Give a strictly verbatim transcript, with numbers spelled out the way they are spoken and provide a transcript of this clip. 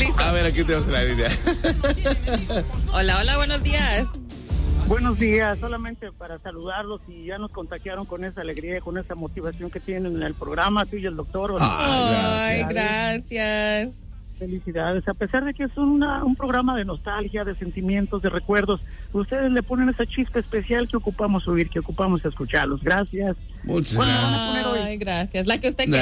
Listo. A ver, aquí tenemos la línea. Hola, hola, buenos días. Buenos días, solamente para saludarlos y ya nos contagiaron con esa alegría, con esa motivación que tienen en el programa, tú y el doctor. Ay, gracias. Felicidades, a pesar de que es una, un programa de nostalgia, de sentimientos, de recuerdos, ustedes le ponen esa chispa especial que ocupamos oír, que ocupamos escucharlos. Gracias. Muchas Bueno, gracias. van a poner hoy. Ay, gracias. La que usted quiera.